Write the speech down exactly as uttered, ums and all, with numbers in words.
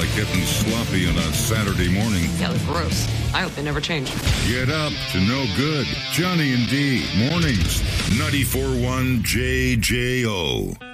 getting sloppy on a Saturday morning. Yeah, gross. I hope they never change. Get up to no good. Johnny and D, mornings, ninety-four point one J J O.